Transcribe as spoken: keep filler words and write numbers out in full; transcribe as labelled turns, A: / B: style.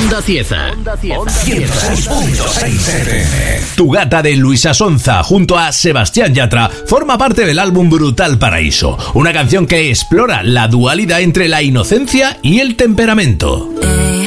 A: Onda Cieza.
B: ciento seis punto seis F M.
C: Tu gata de Luisa Sonza junto a Sebastián Yatra forma parte del álbum Brutal Paraíso, una canción que explora la dualidad entre la inocencia y el temperamento.
D: Ey,